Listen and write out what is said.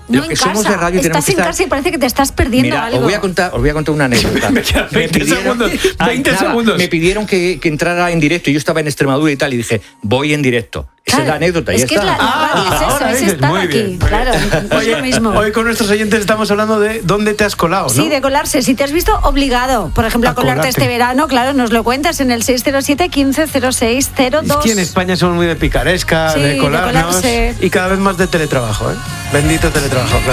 No los que en somos casa. de radio tenemos Estás que en estar... casa y parece que te estás perdiendo Mira, algo. os voy a contar una anécdota. Me quedan 20 segundos. 20 segundos. Me pidieron que entrara en directo. Yo estaba en Extremadura y tal, y dije, voy en directo. Esa es la anécdota, es ya que está. la radio es eso, ahora es dices, estar muy aquí. bien. Claro, es lo mismo. Hoy con nuestros oyentes estamos hablando de dónde te has colado, ¿no? Sí, de colarse. Si te has visto obligado, por ejemplo, a colarte colarte. este verano, claro, nos lo cuentas en el 607 15 06 02. Aquí en España somos muy de picaresca, Sí, de de colarnos colarse. y cada vez más de teletrabajo, ¿eh? Bendito teletrabajo, claro.